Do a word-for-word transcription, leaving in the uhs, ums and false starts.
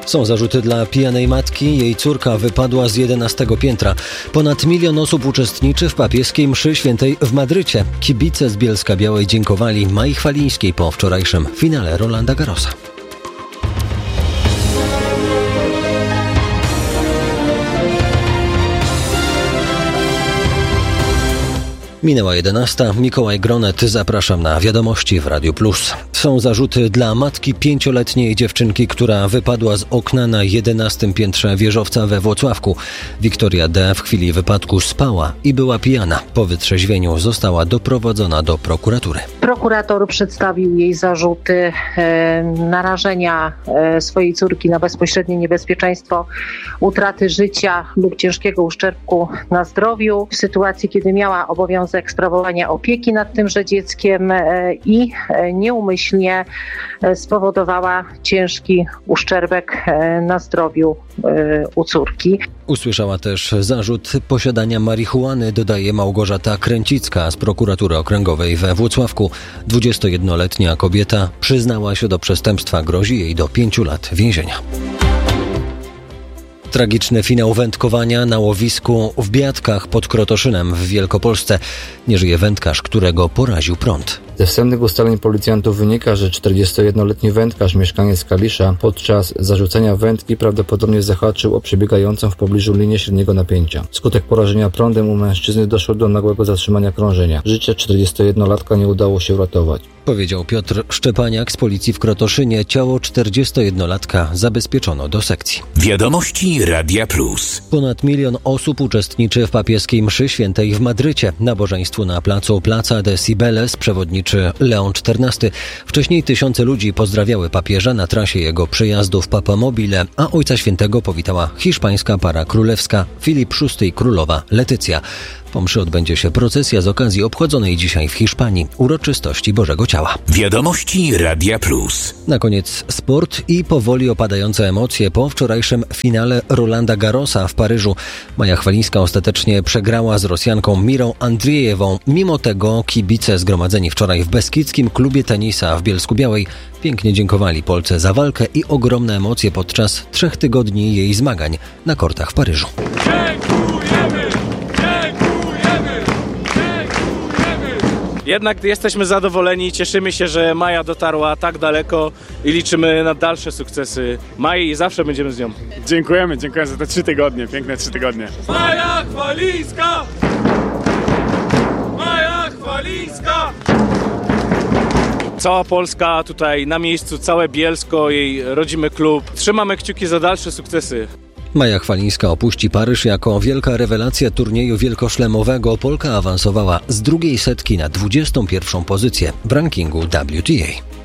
Są zarzuty dla pijanej matki. Jej córka wypadła z jedenastego piętra. Ponad milion osób uczestniczy w papieskiej mszy świętej w Madrycie. Kibice z Bielska-Białej dziękowali Mai Chwalińskiej po wczorajszym finale Rolanda Garrosa. Minęła jedenasta. Mikołaj Gronet, zapraszam na wiadomości w Radiu Plus. Są zarzuty dla matki pięcioletniej dziewczynki, która wypadła z okna na jedenastym piętrze wieżowca we Włocławku. Wiktoria D. w chwili wypadku spała i była pijana. Po wytrzeźwieniu została doprowadzona do prokuratury. Prokurator przedstawił jej zarzuty e, narażenia e, swojej córki na bezpośrednie niebezpieczeństwo utraty życia lub ciężkiego uszczerbku na zdrowiu w sytuacji, kiedy miała obowiązek sprawowania opieki nad tymże dzieckiem i nieumyślnie spowodowała ciężki uszczerbek na zdrowiu u córki. Usłyszała też zarzut posiadania marihuany, dodaje Małgorzata Kręcicka z prokuratury okręgowej we Włocławku. dwudziestojednoletnia kobieta przyznała się do przestępstwa, grozi jej do pięciu lat więzienia. Tragiczny finał wędkowania na łowisku w Biatkach pod Krotoszynem w Wielkopolsce. Nie żyje wędkarz, którego poraził prąd. Ze wstępnych ustaleń policjantów wynika, że czterdziestojednoletni wędkarz, mieszkaniec Kalisza, podczas zarzucenia wędki prawdopodobnie zahaczył o przebiegającą w pobliżu linię średniego napięcia. Wskutek porażenia prądem u mężczyzny doszło do nagłego zatrzymania krążenia. Życie czterdziestojednolatka nie udało się uratować. Powiedział Piotr Szczepaniak z policji w Krotoszynie. Ciało czterdziestojednolatka zabezpieczono do sekcji. Wiadomości Radia Plus. Ponad milion osób uczestniczy w papieskiej mszy świętej w Madrycie. Nabożeństwu na placu Plaza de Cibeles przewodniczy Leon czternasty. Wcześniej tysiące ludzi pozdrawiały papieża na trasie jego przyjazdu w Papamobile, a Ojca Świętego powitała hiszpańska para królewska Filip szósty i królowa Letycja. Po mszy odbędzie się procesja z okazji obchodzonej dzisiaj w Hiszpanii uroczystości Bożego Ciała. Wiadomości Radia Plus. Na koniec sport i powoli opadające emocje po wczorajszym finale Rolanda Garrosa w Paryżu. Maja Chwalińska ostatecznie przegrała z Rosjanką Mirą Andriejewą. Mimo tego kibice zgromadzeni wczoraj w Beskidzkim Klubie Tenisa w Bielsku-Białej pięknie dziękowali Polce za walkę i ogromne emocje podczas trzech tygodni jej zmagań na kortach w Paryżu. Dziękujemy! Jednak jesteśmy zadowoleni, cieszymy się, że Maja dotarła tak daleko i liczymy na dalsze sukcesy Mai i zawsze będziemy z nią. Dziękujemy, dziękujemy za te trzy tygodnie, piękne trzy tygodnie. Maja Chwalińska! Maja Chwalińska! Cała Polska tutaj na miejscu, całe Bielsko, jej rodzimy klub. Trzymamy kciuki za dalsze sukcesy. Maja Chwalińska opuści Paryż jako wielka rewelacja turnieju wielkoszlemowego. Polka awansowała z drugiej setki na dwudziestą pierwszą pozycję w rankingu W T A.